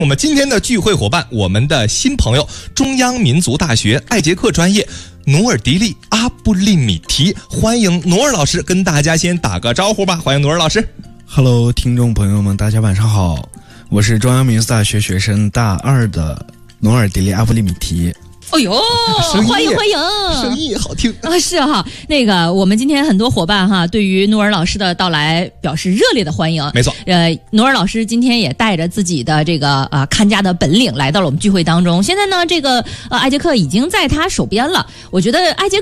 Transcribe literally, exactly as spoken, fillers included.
我们今天的聚会伙伴，我们的新朋友，中央民族大学艾捷克专业努尔迪丽阿布利米提，欢迎努尔老师跟大家先打个招呼吧。欢迎努尔老师。 Hello， 听众朋友们，大家晚上好，我是中央民族大学学生大二的努尔迪丽阿布利米提。 哦呦，欢迎欢迎， 声音也好听啊！是哈，那个我们今天很多伙伴哈，对于努尔老师的到来表示热烈的欢迎。 没错， 呃，努尔老师今天也带着自己的这个呃看家的本领来到了我们聚会当中。现在呢，这个呃艾捷克已经在他手边了。我觉得艾捷